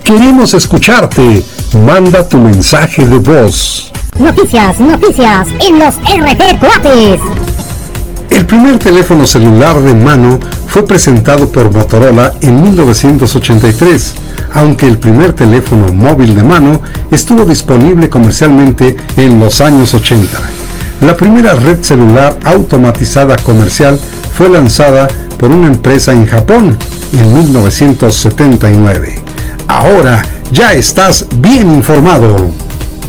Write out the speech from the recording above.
Queremos escucharte. Manda tu mensaje de voz. Noticias en los RP Cuates. El primer teléfono celular de mano fue presentado por Motorola en 1983, aunque el primer teléfono móvil de mano estuvo disponible comercialmente en los años 80. La primera red celular automatizada comercial fue lanzada por una empresa en Japón en 1979. Ahora ya estás bien informado.